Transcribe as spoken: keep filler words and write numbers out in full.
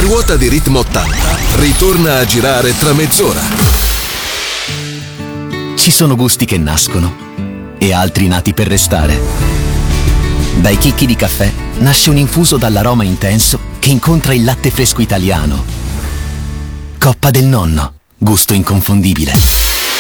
ruota di Ritmo ottanta ritorna a girare tra mezz'ora. Ci sono gusti che nascono e altri nati per restare. Dai chicchi di caffè nasce un infuso dall'aroma intenso che incontra il latte fresco italiano. Coppa del Nonno, gusto inconfondibile.